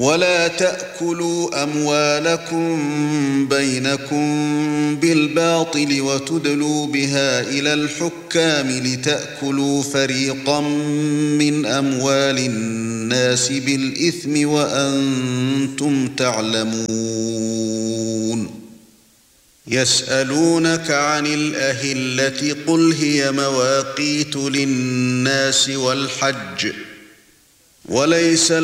ولا تأكلوا أموالكم بينكم بالباطل وتدلوا بها إلى الحكام لتأكلوا فريقا من أموال الناس بالإثم وأنتم تعلمون. يسألونك عن الأهلة قل هي مواقيت للناس والحج وليس